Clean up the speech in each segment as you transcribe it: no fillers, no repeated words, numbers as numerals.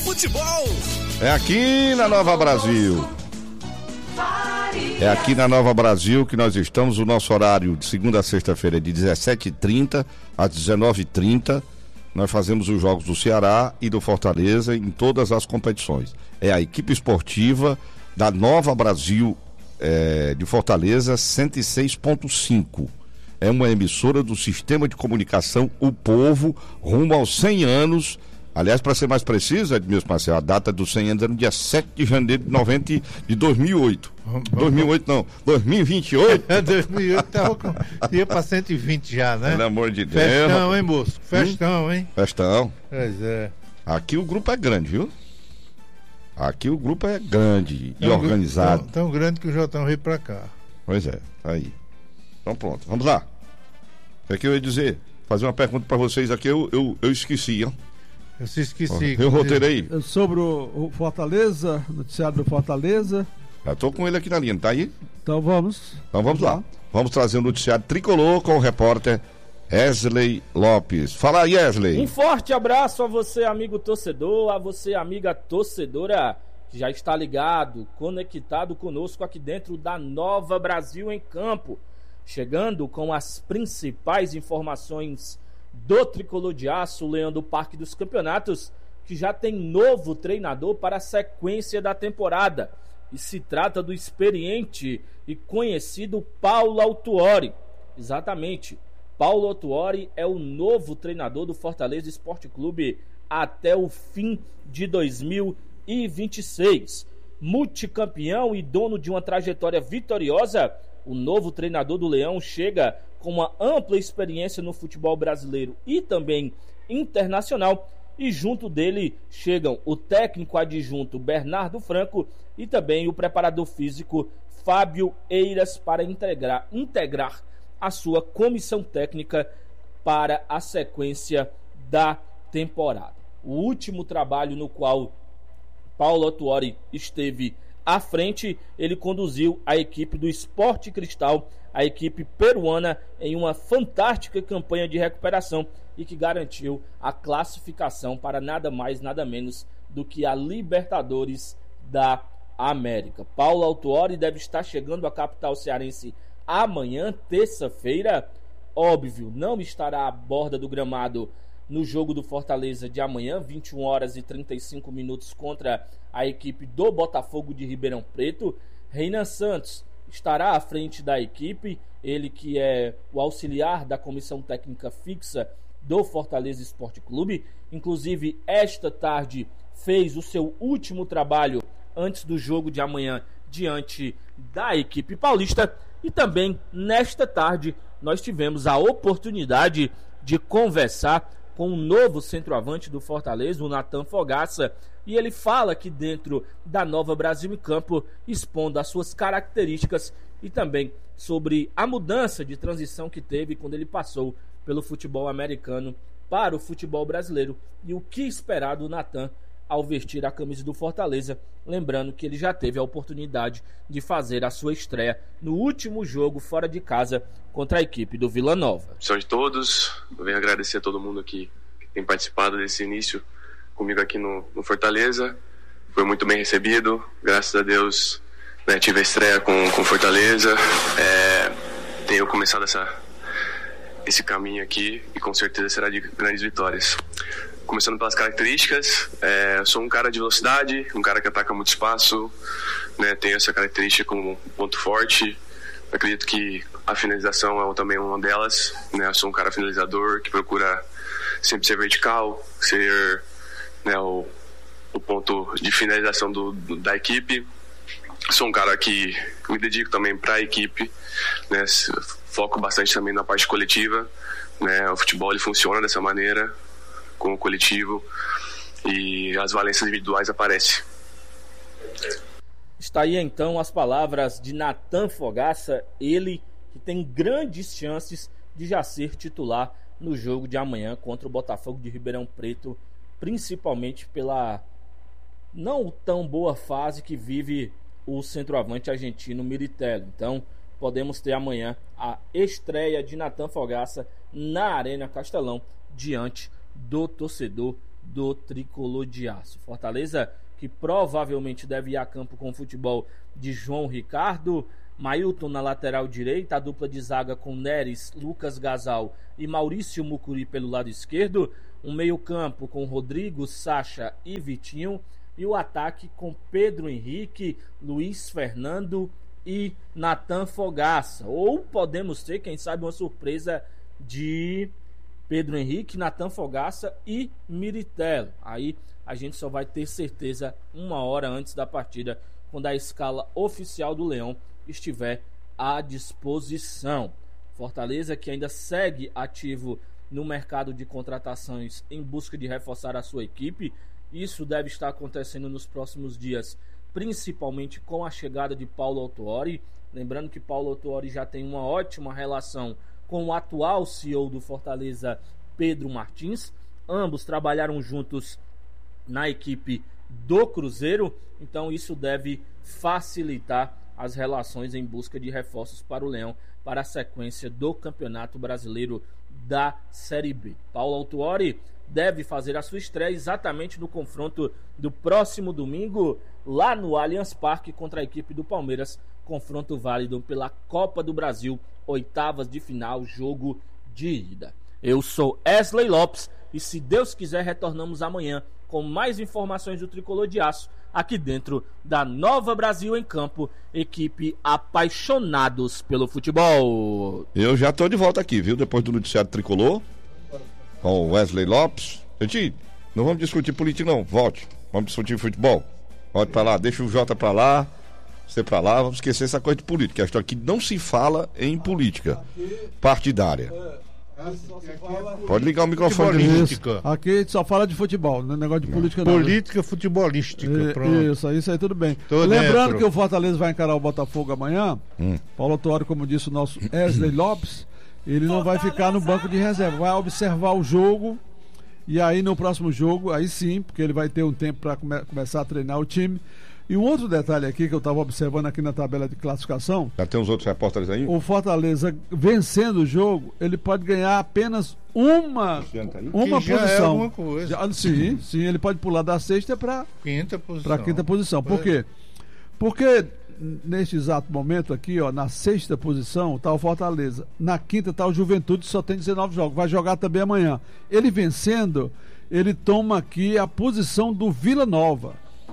futebol. É aqui na Nova Brasil. É aqui na Nova Brasil que nós estamos. O nosso horário de segunda a sexta-feira é de 17h30 às 19h30. Nós fazemos os jogos do Ceará e do Fortaleza em todas as competições. É a equipe esportiva da Nova Brasil de Fortaleza 106.5. É uma emissora do Sistema de Comunicação O Povo, rumo aos 100 anos. Aliás, para ser mais preciso, Edmilson Marcelo, a data dos 100 anos é no dia 7 de janeiro de 2008. 2008 não, 2028. 2008 ia para 120 já, né? Pelo amor de Deus. Festão, hein, moço? Festão, hein? Festão. Pois é. Aqui o grupo é grande, viu? Aqui o grupo é grande e organizado. Tão grande que o Jotão veio pra cá. Pois é, aí. Então pronto, vamos lá. O que eu ia dizer? Fazer uma pergunta pra vocês aqui, eu esqueci, ó. Eu se esqueci. Viu o roteiro aí? Sobre o Fortaleza, noticiário do Fortaleza. Já tô com ele aqui na linha, tá aí? Então vamos. Então vamos lá. Vamos trazer o noticiário tricolor com o repórter Wesley Lopes. Fala aí, Wesley. Um forte abraço a você, amigo torcedor, a você, amiga torcedora, que já está ligado, conectado conosco aqui dentro da Nova Brasil em Campo. Chegando com as principais informações do Tricolor de Aço, Leão do Parque dos Campeonatos, que já tem novo treinador para a sequência da temporada. E se trata do experiente e conhecido Paulo Autuori. Exatamente. Paulo Autuori é o novo treinador do Fortaleza Esporte Clube até o fim de 2026. Multicampeão e dono de uma trajetória vitoriosa, o novo treinador do Leão chega com uma ampla experiência no futebol brasileiro e também internacional, e junto dele chegam o técnico adjunto Bernardo Franco e também o preparador físico Fábio Eiras para integrar a sua comissão técnica para a sequência da temporada. O último trabalho no qual Paulo Autuori esteve à frente, ele conduziu a equipe do Sport Cristal, a equipe peruana, em uma fantástica campanha de recuperação e que garantiu a classificação para nada mais, nada menos do que a Libertadores da América. Paulo Autuori deve estar chegando à capital cearense amanhã, terça-feira. Óbvio, não estará à borda do gramado no jogo do Fortaleza de amanhã, 21 horas e 35 minutos, contra a equipe do Botafogo de Ribeirão Preto. Reinan Santos estará à frente da equipe, ele que é o auxiliar da comissão técnica fixa do Fortaleza Esporte Clube. Inclusive, esta tarde fez o seu último trabalho antes do jogo de amanhã diante da equipe paulista. E também, nesta tarde, nós tivemos a oportunidade de conversar com o novo centroavante do Fortaleza, o Natan Fogaça, e ele fala aqui dentro da Nova Brasil em Campo, expondo as suas características e também sobre a mudança de transição que teve quando ele passou pelo futebol americano para o futebol brasileiro e o que esperar do Natan ao vestir a camisa do Fortaleza, lembrando que ele já teve a oportunidade de fazer a sua estreia no último jogo fora de casa contra a equipe do Vila Nova. Boa de todos, eu venho agradecer a todo mundo aqui que tem participado desse início comigo aqui no Fortaleza. Foi muito bem recebido, graças a Deus, né, tive a estreia com Fortaleza, tenho começado esse caminho aqui e com certeza será de grandes vitórias. Começando pelas características, sou um cara de velocidade, um cara que ataca muito espaço, né, tenho essa característica como ponto forte. Acredito que a finalização é também uma delas, né, eu sou um cara finalizador que procura sempre ser vertical, ser, né, o ponto de finalização da equipe. Sou um cara que me dedico também para a equipe, né, foco bastante também na parte coletiva, né, o futebol ele funciona dessa maneira, com o coletivo, e as valências individuais aparecem. Está aí então as palavras de Natan Fogaça, ele que tem grandes chances de já ser titular no jogo de amanhã contra o Botafogo de Ribeirão Preto, principalmente pela não tão boa fase que vive o centroavante argentino Militello. Então podemos ter amanhã a estreia de Natan Fogaça na Arena Castelão diante do torcedor do Tricolor de Aço. Fortaleza que provavelmente deve ir a campo com o futebol de João Ricardo, Mailton na lateral direita, a dupla de zaga com Neres, Lucas Gasal e Maurício Mucuri pelo lado esquerdo, um meio-campo com Rodrigo, Sacha e Vitinho, e o ataque com Pedro Henrique, Luiz Fernando e Natan Fogaça. Ou podemos ter, quem sabe, uma surpresa de Pedro Henrique, Natan Fogaça e Miritello. Aí a gente só vai ter certeza 1 hora antes da partida, quando a escala oficial do Leão estiver à disposição. Fortaleza que ainda segue ativo no mercado de contratações em busca de reforçar a sua equipe. Isso deve estar acontecendo nos próximos dias, principalmente com a chegada de Paulo Autuori. Lembrando que Paulo Autuori já tem uma ótima relação com o atual CEO do Fortaleza, Pedro Martins. Ambos trabalharam juntos na equipe do Cruzeiro, então isso deve facilitar as relações em busca de reforços para o Leão para a sequência do Campeonato Brasileiro da Série B. Paulo Autuori deve fazer a sua estreia exatamente no confronto do próximo domingo lá no Allianz Parque contra a equipe do Palmeiras, confronto válido pela Copa do Brasil, oitavas de final, jogo de ida. Eu sou Wesley Lopes e, se Deus quiser, retornamos amanhã com mais informações do Tricolor de Aço aqui dentro da Nova Brasil em Campo, equipe apaixonados pelo futebol. Eu já tô de volta aqui, viu? Depois do noticiário Tricolor, com o Wesley Lopes. Gente, não vamos discutir política não, volte. Vamos discutir futebol. Volte pra lá, deixa o Jota pra lá, você pra lá, vamos esquecer essa coisa de política. A história aqui não se fala em política partidária. Pode ligar o microfone. Aqui a gente só fala de futebol, não é negócio de política não. Política futebolística, pronto. Isso aí tudo bem. Tô Lembrando dentro. que o Fortaleza vai encarar o Botafogo amanhã. Paulo Autuori, como disse o nosso Wesley Lopes, ele não vai ficar no banco de reserva, vai observar o jogo, e aí no próximo jogo, aí sim, porque ele vai ter um tempo para começar a treinar o time. E um outro detalhe aqui que eu estava observando aqui na tabela de classificação, Já tem uns outros repórteres aí? o Fortaleza vencendo o jogo, ele pode ganhar apenas uma Que já é posição. alguma coisa. Sim, ele pode pular da sexta para Quinta posição. a quinta posição. Por quê? Porque neste exato momento aqui, ó, na sexta posição está o Fortaleza, na quinta está o Juventude, só tem 19 jogos, vai jogar também amanhã. Ele vencendo, ele toma aqui a posição do Vila Nova.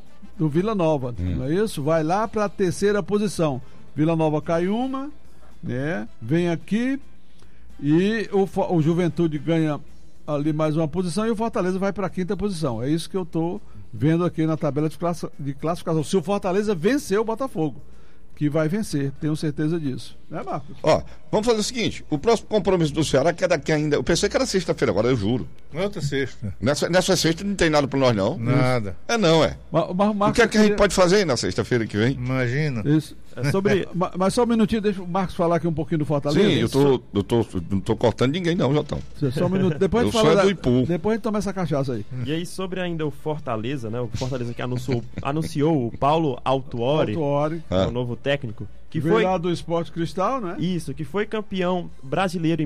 Não é isso? Vai lá para a terceira posição. Vila Nova cai uma, né? Vem aqui e o Juventude ganha ali mais uma posição e o Fortaleza vai para a quinta posição. É isso que eu estou vendo aqui na tabela de classificação. Se o Fortaleza vencer o Botafogo, que vai vencer, tenho certeza disso. Né, Marcos? Ó, vamos fazer o seguinte: o próximo compromisso do Ceará, que é daqui ainda. Eu pensei que era sexta-feira, agora eu juro. Outra sexta. Nessa sexta não tem nada pra nós, não. Nada. Não, é. Marcos, O que é que a gente pode fazer aí na sexta-feira que vem? Imagina. Isso. Sobre... Mas só um minutinho, deixa o Marcos falar aqui um pouquinho do Fortaleza. Sim, não tô cortando ninguém, não, Jotão. Só um minuto. Depois a gente Eu fala sou do Ipu. depois a gente toma essa cachaça aí. E aí, sobre ainda o Fortaleza, né? O Fortaleza que anunciou o Paulo Autuori, Autuori, o novo técnico, que veio foi lá do Esporte Cristal, né? isso, que foi campeão brasileiro em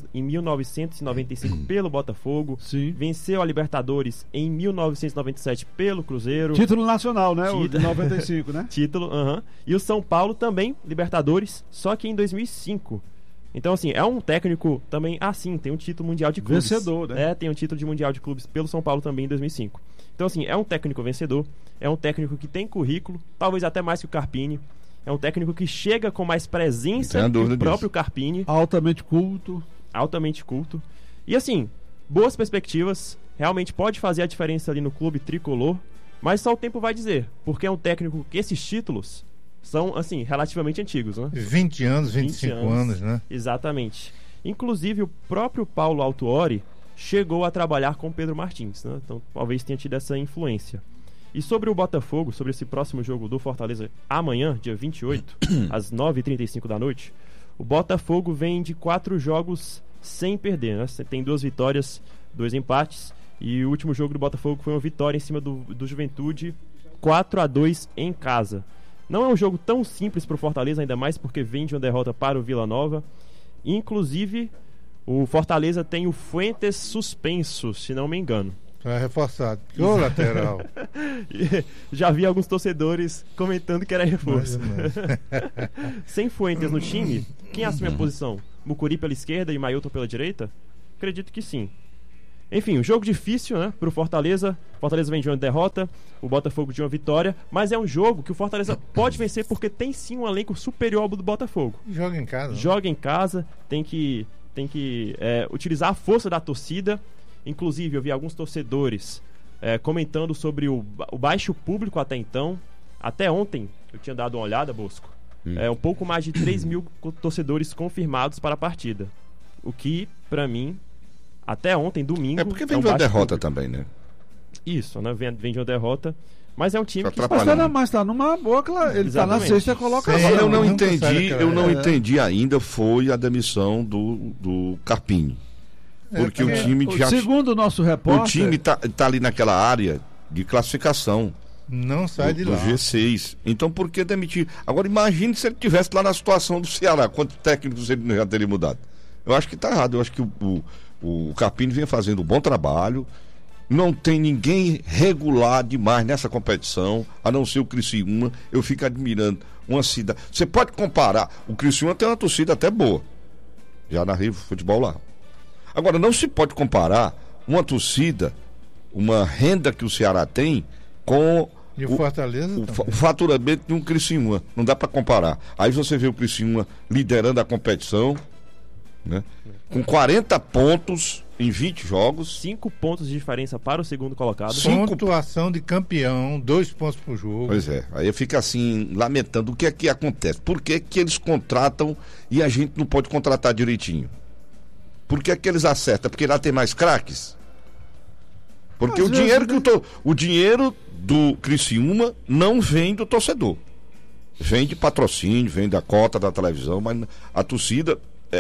1995 pelo Botafogo, Sim. venceu a Libertadores em 1997 pelo Cruzeiro. Título nacional, né? O de Título. 95, né? Título, e o São Paulo também, Libertadores, só que em 2005. Então, assim, é um técnico também assim, tem um título mundial de clubes. Vencedor, né? Tem um título de mundial de clubes pelo São Paulo também em 2005. Então, assim, é um técnico vencedor, é um técnico que tem currículo, talvez até mais que o Carpini. É um técnico que chega com mais presença que o próprio Carpini. Altamente culto. Altamente culto. E, assim, boas perspectivas, realmente pode fazer a diferença ali no clube tricolor, mas só o tempo vai dizer, porque é um técnico que esses títulos são, assim, relativamente antigos, né? 20 anos, 25 anos, né? Exatamente. Inclusive, o próprio Paulo Autuori chegou a trabalhar com Pedro Martins, né? Então, talvez tenha tido essa influência. E sobre o Botafogo, sobre esse próximo jogo do Fortaleza amanhã, dia 28, às 9h35 da noite, o Botafogo vem de 4 jogos sem perder, né? Tem 2 vitórias, 2 empates, e o último jogo do Botafogo foi uma vitória em cima do Juventude, 4-2 em casa. Não é um jogo tão simples para o Fortaleza, ainda mais porque vem de uma derrota para o Vila Nova. Inclusive, o Fortaleza tem o Fuentes suspenso, se não me engano. Tá reforçado. Ô, lateral. Já vi alguns torcedores comentando que era reforço. Sem Fuentes no time, quem assume a posição? Mucuri pela esquerda e Mailton pela direita? Acredito que sim. Enfim, um jogo difícil, né, pro Fortaleza. Fortaleza vem de uma derrota, o Botafogo de uma vitória, mas é um jogo que o Fortaleza pode vencer porque tem sim um elenco superior ao do Botafogo. Joga em casa. Joga em casa, tem que utilizar a força da torcida. Inclusive, eu vi alguns torcedores comentando sobre o baixo público até então. Até ontem, eu tinha dado uma olhada, Bosco. Um pouco mais de 3 mil torcedores confirmados para a partida. O que, para mim, até ontem, domingo... É porque vem de uma derrota também, né? Isso, né? Vem de uma derrota. Mas é um time que... Mas tá numa boa... Ele tá na sexta colocação. Eu não entendi ainda foi a demissão do Carpini. Porque o time já... Segundo o nosso repórter... O time tá ali naquela área de classificação. Não sai de lá. Do G6. Então por que demitir? Agora imagine se ele estivesse lá na situação do Ceará. Quantos técnicos ele já teria mudado? Eu acho que tá errado. Eu acho que o Carpini vem fazendo um bom trabalho. Não tem ninguém regular demais nessa competição, a não ser o Criciúma. Eu fico admirando uma cidade. Você pode comparar. O Criciúma tem uma torcida até boa. Já na Rio Futebol lá. Agora, não se pode comparar uma torcida, uma renda que o Ceará tem com e o Fortaleza o faturamento de um Criciúma. Não dá para comparar. Aí você vê o Criciúma liderando a competição, né? Com 40 pontos em 20 jogos. 5 pontos de diferença para o segundo colocado. Pontuação de campeão, 2 pontos por jogo. Pois é, aí eu fico assim, lamentando o que é que acontece. Por que que eles contratam e a gente não pode contratar direitinho? Por que que eles acertam? Porque lá tem mais craques? Porque o dinheiro do Criciúma não vem do torcedor. Vem de patrocínio, vem da cota da televisão, mas a torcida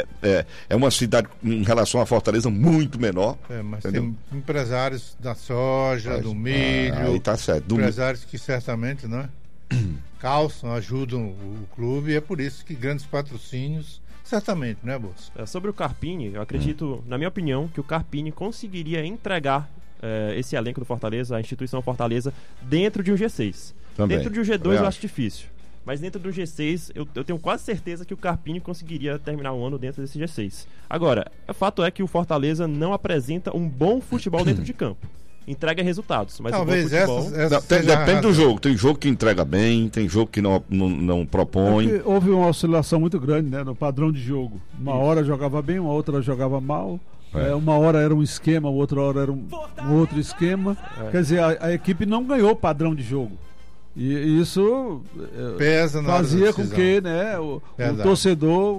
é uma cidade em relação à Fortaleza muito menor. Mas entendeu? Tem empresários da soja, do milho, aí tá certo. Empresários que certamente, né, calçam, ajudam o clube, e é por isso que grandes patrocínios certamente, né, Bolsa? Sobre o Carpini, eu acredito, na minha opinião, que o Carpini conseguiria entregar esse elenco do Fortaleza, a instituição Fortaleza, dentro de um G6. Também. Dentro de um G2 eu acho difícil. Mas dentro do G6, eu tenho quase certeza que o Carpini conseguiria terminar o ano dentro desse G6. Agora, o fato é que o Fortaleza não apresenta um bom futebol dentro de campo. Entrega resultados, mas talvez o bom futebol... Depende do jogo. Tem jogo que entrega bem, tem jogo que não propõe. Houve uma oscilação muito grande, né, no padrão de jogo. Uma hora jogava bem, uma outra jogava mal. Uma hora era um esquema, outra hora era um outro esquema. Quer dizer, a equipe não ganhou padrão de jogo. E isso pesa na fazia com que, né, o torcedor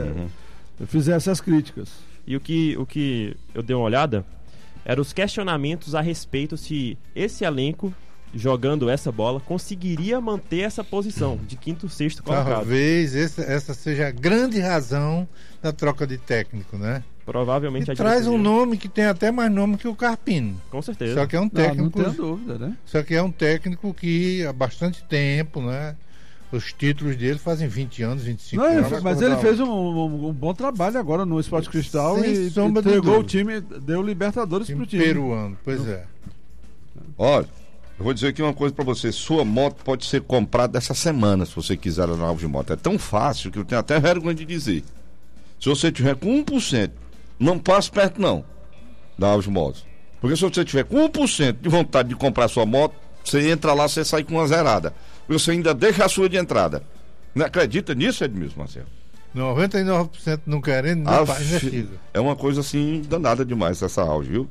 fizesse as críticas. E o que eu dei uma olhada eram os questionamentos a respeito se esse elenco, jogando essa bola, conseguiria manter essa posição de quinto, sexto colocado. Talvez essa seja a grande razão da troca de técnico, né? Provavelmente e traz um nome que tem até mais nome que o Carpini. Com certeza. Só que é um técnico. Não tem dúvida, né? Só que é um técnico que há bastante tempo, né? Os títulos dele fazem 20 anos, 25 anos. Mas ele fez um bom trabalho agora no Sport Cristal e entregou o time, deu Libertadores pro time. Peruano, pois é. Olha, eu vou dizer aqui uma coisa pra você. Sua moto pode ser comprada essa semana, se você quiser na Alves de Moto. É tão fácil que eu tenho até vergonha de dizer. Se você tiver com 1%, não passe perto não da Alves Motos. Porque se você tiver com 1% de vontade de comprar sua moto, você entra lá, você sai com uma zerada. Você ainda deixa a sua de entrada. Não acredita nisso, Edmilson Marcelo? 99% não querendo, investiga. É uma coisa assim danada demais essa Alves, viu?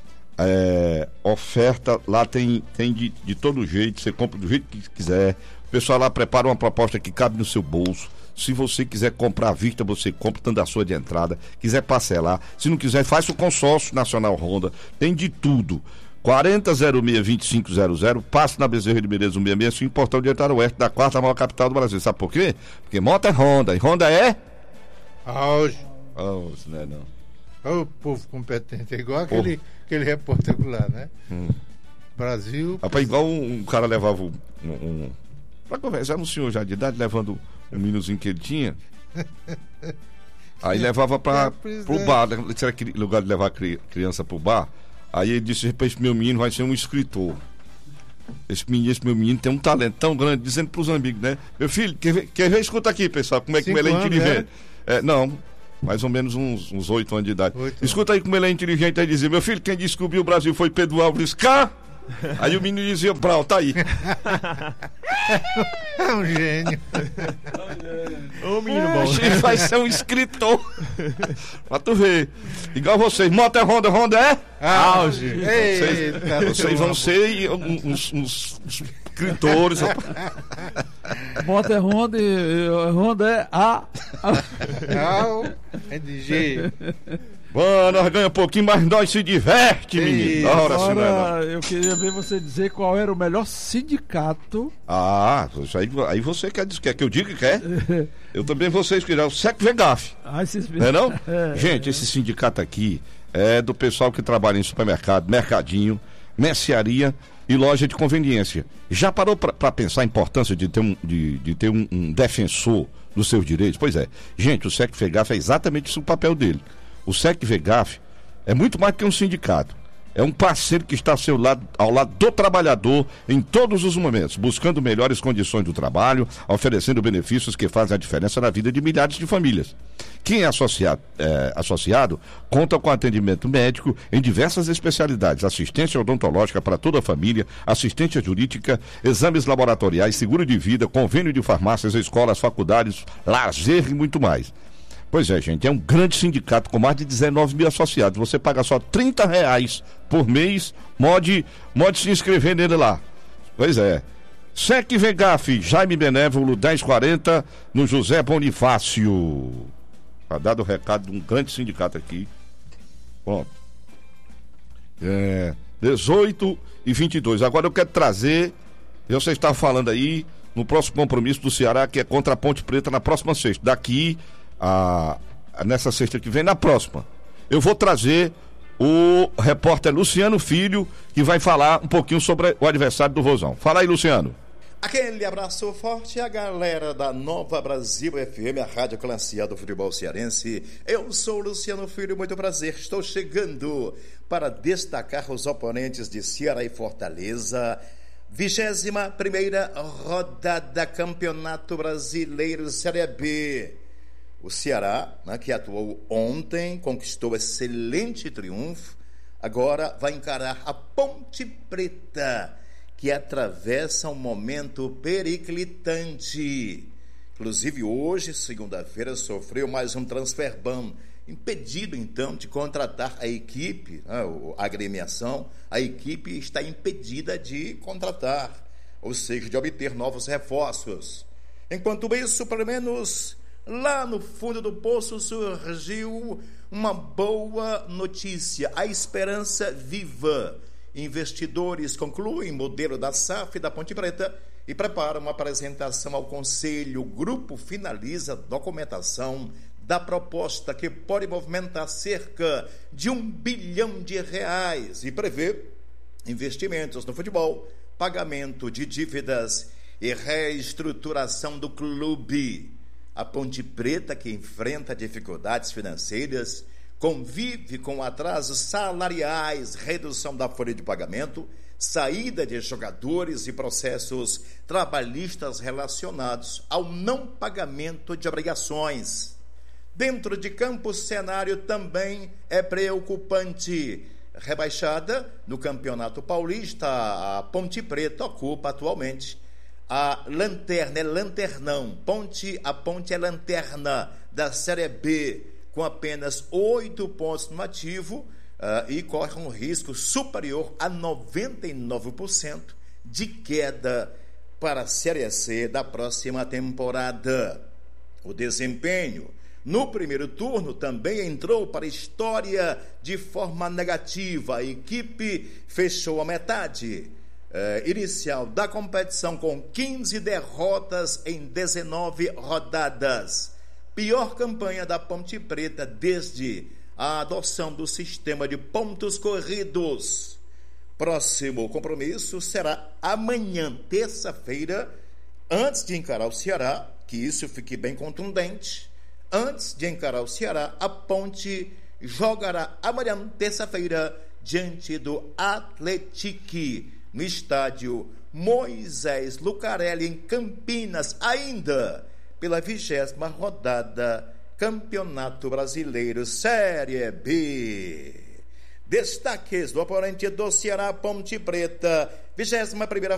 Oferta lá tem de todo jeito, você compra do jeito que quiser. O pessoal lá prepara uma proposta que cabe no seu bolso. Se você quiser comprar à vista, você compra, dando a sua de entrada. Quiser parcelar. Se não quiser, faz o consórcio Nacional Honda. Tem de tudo. 4006-2500. Passe na Bezerra de Menezes 166, Portão de Entrada Oeste, da 4ª maior capital do Brasil. Sabe por quê? Porque moto é Honda. E Honda é? Auge. Né, não. Olha o povo competente. É igual aquele repórter lá, né? Brasil. Rapaz, igual um cara levava pra conversar, um senhor já de idade, levando um meninozinho que ele tinha. Aí levava pro bar. Será que lugar de levar criança pro bar? Aí ele disse: esse meu menino vai ser um escritor. Esse meu menino tem um talento tão grande, dizendo pros amigos, né? Meu filho, quer ver? Escuta aqui, pessoal, como é que ele é inteligente. Não, mais ou menos uns 8 anos de idade. Escuta aí como ele é inteligente. Aí dizia: meu filho, quem descobriu o Brasil foi Pedro Álvares Cá. Aí o menino dizia: Brau, tá aí. É um gênio. Ô, menino bom. Ele vai ser um escritor. Pra tu ver. Igual vocês. Moto é Honda, Honda é? Auge. Vocês vão ser uns escritores. Moto é Honda e Honda é A. É de G. Mano, nós ganhamos um pouquinho, mas nós se diverte, menino. Agora, eu queria ver você dizer qual era o melhor sindicato. Isso aí você quer que eu diga que quer? Eu também vou ser escolher o SEC-VEGAF. Não é não? Gente, esse sindicato aqui é do pessoal que trabalha em supermercado, mercadinho, mercearia e loja de conveniência. Já parou para pensar a importância de ter um defensor dos seus direitos? Pois é. Gente, o SEC-VEGAF é exatamente isso o papel dele. O SEC-VEGAF é muito mais que um sindicato. É um parceiro que está ao lado do trabalhador em todos os momentos, buscando melhores condições do trabalho, oferecendo benefícios que fazem a diferença na vida de milhares de famílias. Quem é associado conta com atendimento médico em diversas especialidades, assistência odontológica para toda a família, assistência jurídica, exames laboratoriais, seguro de vida, convênio de farmácias, escolas, faculdades, lazer e muito mais. Pois é, gente, é um grande sindicato com mais de 19 mil associados. Você paga só R$30 por mês, pode se inscrever nele lá. Pois é. SEC-VEGAF, Jaime Benévolo, 1040, no José Bonifácio. Tá dado o recado de um grande sindicato aqui. Pronto. 18 e 22. Agora eu quero trazer, você está falando aí, no próximo compromisso do Ceará, que é contra a Ponte Preta na próxima sexta. Daqui nessa sexta que vem, na próxima, eu vou trazer o repórter Luciano Filho, que vai falar um pouquinho sobre o adversário do Vozão. Fala aí, Luciano. Aquele abraço forte à galera da Nova Brasil FM, a rádio classificada do futebol cearense. Eu sou o Luciano Filho, muito prazer. Estou chegando para destacar os oponentes de Ceará e Fortaleza. 21ª rodada Campeonato Brasileiro Série B. O Ceará, que atuou ontem, conquistou excelente triunfo, agora vai encarar a Ponte Preta, que atravessa um momento periclitante. Inclusive hoje, segunda-feira, sofreu mais um transfer ban, impedido então de contratar a equipe, a agremiação, a equipe está impedida de contratar, ou seja, de obter novos reforços. Enquanto isso, pelo menos lá no fundo do poço surgiu uma boa notícia, a esperança viva. Investidores concluem modelo da SAF da Ponte Preta e preparam uma apresentação ao Conselho. O grupo finaliza a documentação da proposta que pode movimentar cerca de R$1 bilhão e prevê investimentos no futebol, pagamento de dívidas e reestruturação do clube. A Ponte Preta, que enfrenta dificuldades financeiras, convive com atrasos salariais, redução da folha de pagamento, saída de jogadores e processos trabalhistas relacionados ao não pagamento de obrigações. Dentro de campo, o cenário também é preocupante. Rebaixada no Campeonato Paulista, a Ponte Preta ocupa atualmente a lanterna, é lanternão. A Ponte é lanterna da Série B, com apenas 8 pontos no ativo e corre um risco superior a 99% de queda para a Série C da próxima temporada. O desempenho no primeiro turno também entrou para a história de forma negativa. A equipe fechou a metade inicial da competição com 15 derrotas em 19 rodadas. Pior campanha da Ponte Preta desde a adoção do sistema de pontos corridos. Próximo compromisso será amanhã, terça-feira, antes de encarar o Ceará, que isso fique bem contundente. Antes de encarar o Ceará, a Ponte jogará amanhã, terça-feira, diante do Atlético, no estádio Moisés Lucarelli, em Campinas, ainda pela 20ª rodada Campeonato Brasileiro Série B. Destaques do oponente do Ceará, Ponte Preta, 21ª